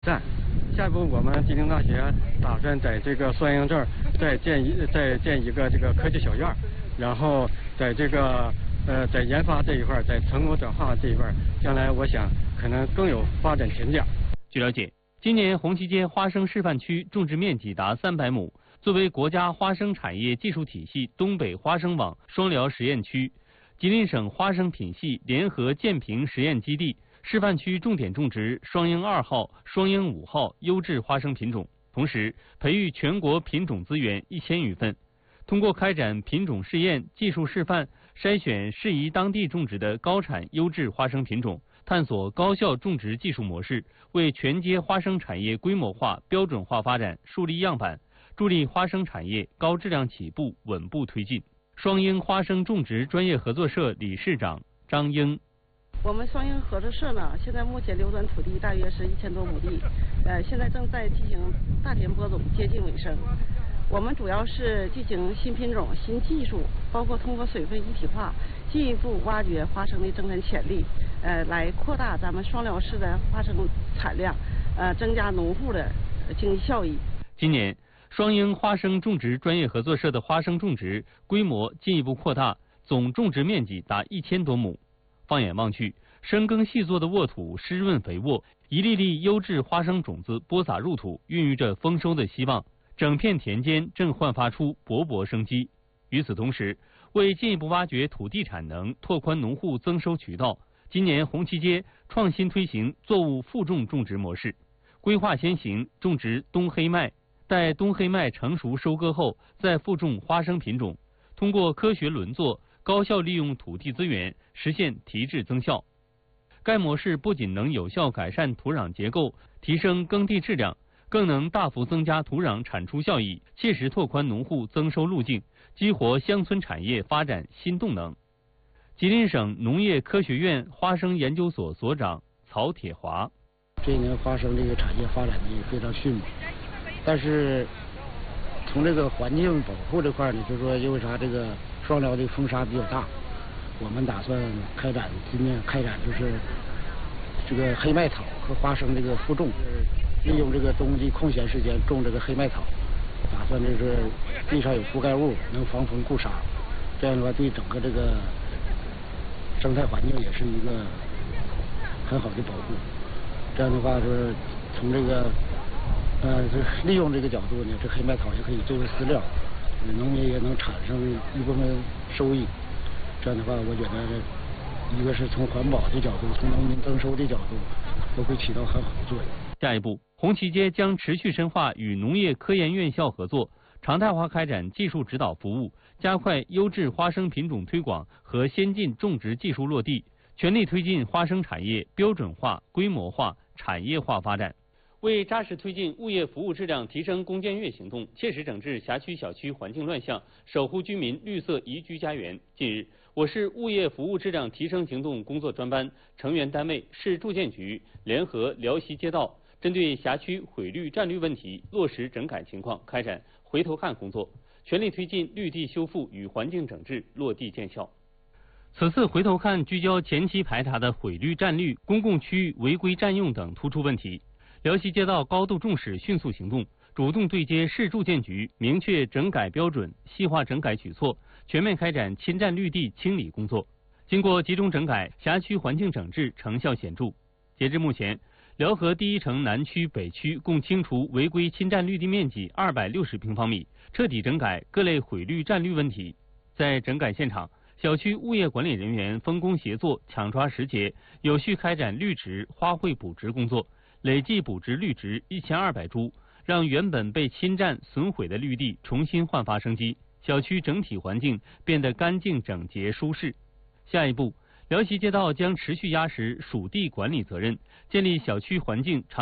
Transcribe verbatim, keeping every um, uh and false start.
站。下一步，我们吉林大学打算在这个双营这儿再建一再建一个这个科技小院，然后在这个呃在研发这一块，在成果转化这一块，将来我想可能更有发展前景。 据了解，今年红旗街花生示范区种植面积达三百亩，作为国家花生产业技术体系东北花生网双寮实验区、吉林省花生品系联合建平实验基地。示范区重点种植双鹰二号、双鹰五号优质花生品种，同时培育全国品种资源一千余份。通过开展品种试验、技术示范，筛选适宜当地种植的高产优质花生品种，探索高效种植技术模式，为全街花生产业规模化、标准化发展树立样板，助力花生产业高质量起步、稳步推进。双鹰花生种植专业合作社理事长张英。 我们双鹰合作社呢，现在目前流转土地大约是一千多亩地，呃，现在正在进行大田播种，接近尾声。我们主要是进行新品种、新技术，包括通过水分一体化，进一步挖掘花生的增产潜力，呃，来扩大咱们双寮市的花生产量，呃，增加农户的经济效益。 今年，双鹰花生种植专业合作社的花生种植规模进一步扩大，总种植面积达一千多亩。放眼望去，深耕细作的沃土湿润肥沃，一粒粒优质花生种子播撒入土，孕育着丰收的希望。整片田间正焕发出勃勃生机。与此同时，为进一步挖掘土地产能，拓宽农户增收渠道，今年红旗街创新推行作物负重种植模式，规划先行种植冬黑麦，待冬黑麦成熟收割后，再负种花生品种，通过科学轮作，高效利用土地资源，实现提质增效。该模式不仅能有效改善土壤结构，提升耕地质量，更能大幅增加土壤产出效益，切实拓宽农户增收路径，激活乡村产业发展新动能。吉林省农业科学院花生研究所所长曹铁华： 这一年花生这个产业发展的也非常迅猛，但是从这个环境保护这块呢，就是说因为啥这个双寮的风沙比较大，我们打算开展今年开展就是这个黑麦草和花生这个负种，利用这个冬季空闲时间种这个黑麦草，打算就是地上有覆盖物，能防风固沙，这样的话对整个这个生态环境也是一个很好的保护。这样的话就是从这个呃这利用这个角度呢，这黑麦草也可以作为饲料，农民也能产生一部分收益。这样的话，我觉得一个是从环保的角度，从农民增收的角度，都会起到很好的作用。 下一步，红旗街将持续深化与农业科研院校合作，常态化开展技术指导服务，加快优质花生品种推广和先进种植技术落地，全力推进花生产业标准化、规模化、产业化发展。为扎实推进物业服务质量提升攻坚跃行动，切实整治辖区小区环境乱象，守护居民绿色宜居家园，近日，我市物业服务质量提升行动工作专班成员单位市住建局联合辽西街道，针对辖区毁绿占绿问题落实整改情况，开展回头看工作，全力推进绿地修复与环境整治落地见效。此次回头看聚焦前期排查的毁绿占绿、公共区域违规占用等突出问题。辽西街道高度重视迅速行动，主动对接市住建局，明确整改标准，细化整改举措，全面开展侵占绿地清理工作。经过集中整改，辖区环境整治成效显著。截至目前，辽河第一城南区、北区共清除违规侵占绿地面积二百六十平方米，彻底整改各类毁绿占绿问题。在整改现场，小区物业管理人员分工协作，抢抓时节，有序开展绿植、花卉补植工作，累计补植绿植一千二百株，让原本被侵占损毁的绿地重新焕发生机，小区整体环境变得干净整洁舒适。下一步，辽西街道将持续压实属地管理责任，建立小区环境长